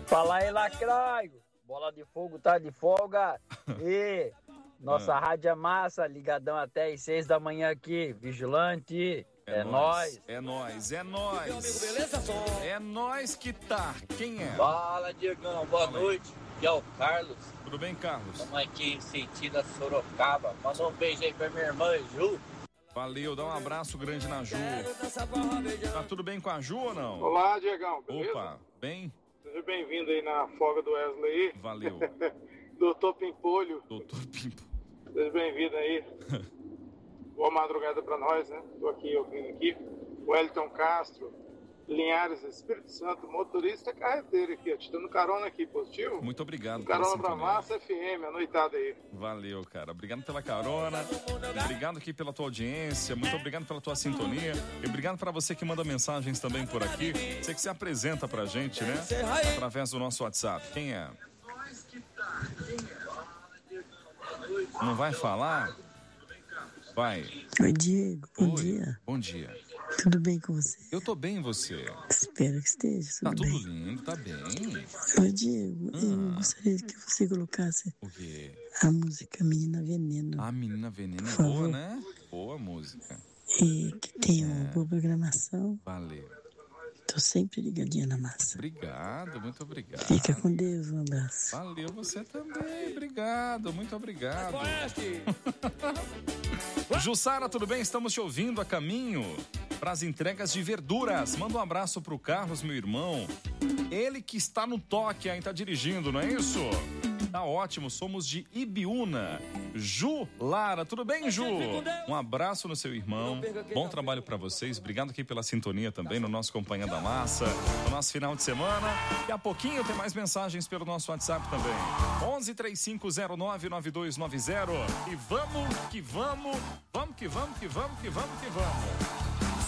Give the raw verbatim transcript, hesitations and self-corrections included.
Fala aí, lacraio. Bola de fogo tá de folga. E nossa ah. rádio é massa, ligadão até às seis da manhã aqui, vigilante. É, é nóis. É nóis, é nóis. É nóis que tá. Quem é? Fala, Diegão. Boa Fala noite. Aqui é o Carlos. Tudo bem, Carlos? Estamos aqui em sentido Sorocaba. Manda um beijo aí pra minha irmã, Ju. Valeu, dá um abraço grande na Ju. Tá tudo bem com a Ju ou não? Olá, Diegão. Beleza? Opa, bem? Seja bem-vindo aí na folga do Wesley. Valeu. Doutor Pimpolho. Doutor Pimpolho. Seja bem-vindo aí. Boa madrugada pra nós, né? Tô aqui ouvindo aqui. Wellington Castro, Linhares, Espírito Santo, motorista carreteiro aqui, ó. Te dando carona aqui, positivo? Muito obrigado. Carona pra Massa F M, a noitada aí. Valeu, cara. Obrigado pela carona. Obrigado aqui pela tua audiência. Muito obrigado pela tua sintonia. E obrigado pra você que manda mensagens também por aqui. Você que se apresenta pra gente, né? Através do nosso WhatsApp. Quem é? Não vai falar? Vai. Oi, Diego. Bom Oi. dia. Bom dia. Tudo bem com você? Eu tô bem, e você? Espero que esteja. Tudo tá tudo bem. lindo, tá bem. Oi, Diego. Ah. Eu gostaria que você colocasse o quê? A música Menina Veneno. A Menina Veneno é boa, né? Boa música. E que tenha é. uma boa programação. Valeu. Tô sempre ligadinha na massa. Obrigado, muito obrigado. Fica com Deus, um abraço. Valeu, você também. Obrigado, muito obrigado. Jussara, tudo bem? Estamos te ouvindo a caminho para as entregas de verduras. Manda um abraço pro Carlos, meu irmão. Ele que está no toque, ainda tá dirigindo, não é isso? Tá ótimo, somos de Ibiúna. Ju Lara, tudo bem, Ju? Um abraço no seu irmão. Bom trabalho para vocês. Obrigado aqui pela sintonia também no nosso Companhia da Massa, no nosso final de semana. Daqui a pouquinho tem mais mensagens pelo nosso WhatsApp também. onze, três cinco zero nove, nove dois nove zero. E vamos que vamos, vamos que vamos, que vamos, que vamos, que vamos.